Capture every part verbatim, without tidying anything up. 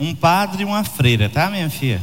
um padre e uma freira, tá, minha filha?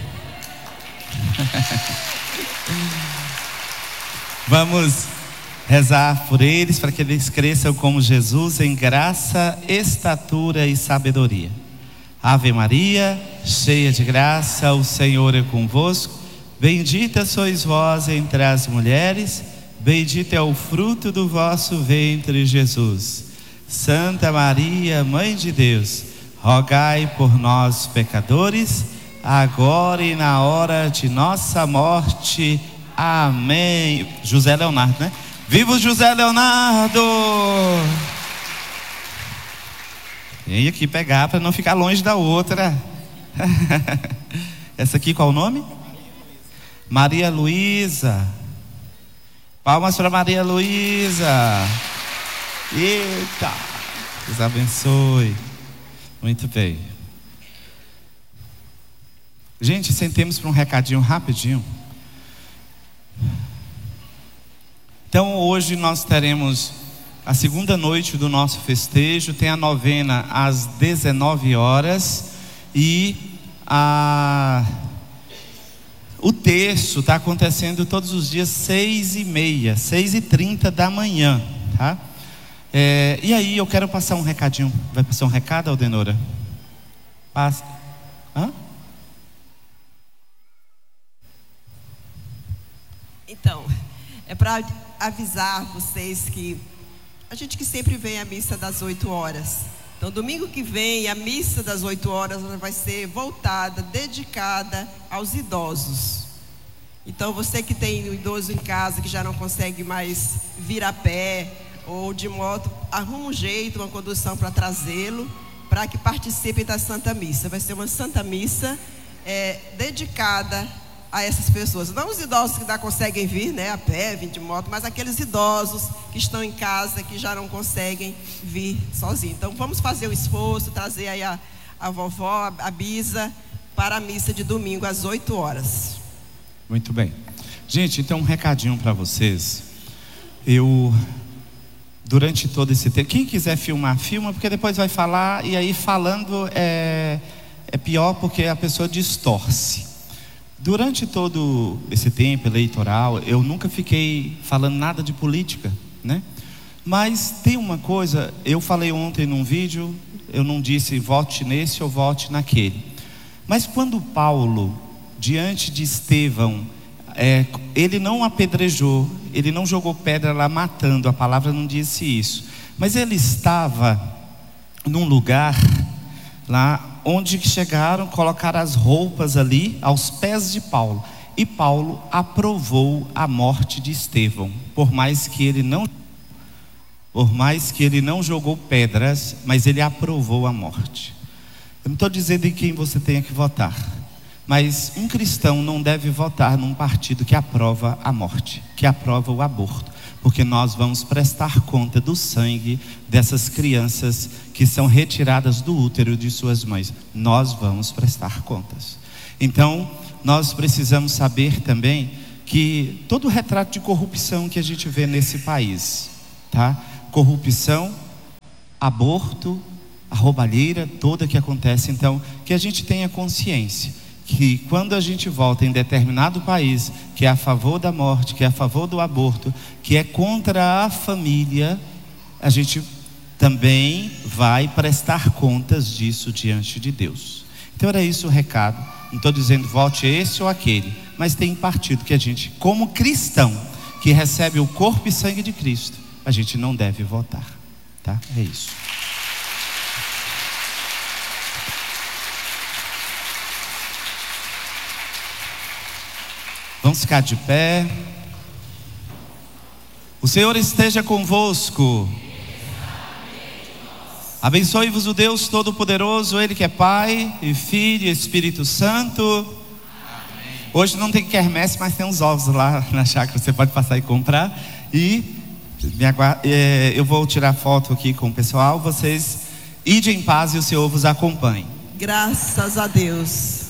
Vamos rezar por eles, para que eles cresçam como Jesus em graça, estatura e sabedoria. Ave Maria, cheia de graça, o Senhor é convosco. Bendita sois vós entre as mulheres, bendito é o fruto do vosso ventre, Jesus. Santa Maria, Mãe de Deus, rogai por nós, pecadores, agora e na hora de nossa morte. Amém. José Leonardo, né? Viva o José Leonardo! Vem aqui pegar para não ficar longe da outra. Essa aqui qual o nome? Maria Luísa. Palmas para Maria Luísa. Eita! Deus abençoe. Muito bem. Gente, sentemos para um recadinho rapidinho. Então hoje nós teremos a segunda noite do nosso festejo. Tem a novena às dezenove horas. E a... o terço está acontecendo todos os dias seis e meia, seis e trinta da manhã, tá? É, e aí eu quero passar um recadinho. Vai passar um recado, Aldenora? Passa. Hã? Então, é para avisar vocês que a gente que sempre vem à missa das oito horas. Então, domingo que vem, a missa das oito horas vai ser voltada, dedicada aos idosos. Então, você que tem um idoso em casa, que já não consegue mais vir a pé ou de moto, arruma um jeito, uma condução para trazê-lo, para que participe da Santa Missa. Vai ser uma Santa Missa é, dedicada a essas pessoas. Não os idosos que ainda conseguem vir, né, a pé, vir de moto, mas aqueles idosos que estão em casa, que já não conseguem vir sozinhos. Então vamos fazer o esforço, trazer aí a, a vovó, a, a bisa, para a missa de domingo às oito horas. Muito bem. Gente, então um recadinho para vocês. Eu, durante todo esse tempo, quem quiser filmar, filma, porque depois vai falar, e aí falando é, é pior, porque a pessoa distorce. Durante todo esse tempo eleitoral, eu nunca fiquei falando nada de política, né? Mas tem uma coisa, eu falei ontem num vídeo, eu não disse vote nesse ou vote naquele. Mas quando Paulo, diante de Estevão, é, ele não apedrejou, ele não jogou pedra lá matando, a palavra não disse isso. Mas ele estava num lugar lá onde chegaram, colocaram as roupas ali aos pés de Paulo, e Paulo aprovou a morte de Estevão, por mais que ele não por mais que ele não jogou pedras, mas ele aprovou a morte. Eu não estou dizendo em quem você tenha que votar, mas um cristão não deve votar num partido que aprova a morte, que aprova o aborto, porque nós vamos prestar conta do sangue dessas crianças que são retiradas do útero de suas mães. Nós vamos prestar contas. Então, nós precisamos saber também que todo o retrato de corrupção que a gente vê nesse país, tá? Corrupção, aborto, a roubalheira toda que acontece. Então, que a gente tenha consciência que quando a gente vota em determinado país que é a favor da morte, que é a favor do aborto, que é contra a família, a gente também vai prestar contas disso diante de Deus. Então era isso o recado. Não estou dizendo vote esse ou aquele, mas tem partido que a gente, como cristão que recebe o corpo e sangue de Cristo, a gente não deve votar, tá? É isso. Vamos ficar de pé. O Senhor esteja convosco. Abençoe-vos o Deus Todo-Poderoso, Ele que é Pai e Filho e Espírito Santo. Amém. Hoje não tem quermesse, mas tem uns ovos lá na chácara, você pode passar e comprar. E me aguarda, é, eu vou tirar foto aqui com o pessoal. Vocês idem em paz e o Senhor vos acompanhe. Graças a Deus.